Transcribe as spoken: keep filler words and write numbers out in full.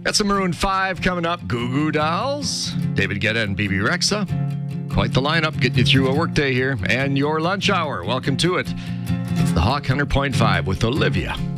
Got some Maroon five coming up. Goo Goo Dolls, David Guetta and B B Rexa. Quite the lineup. Get you through a workday here and your lunch hour. Welcome to it. It's the Hawk one hundred point five with Olivia.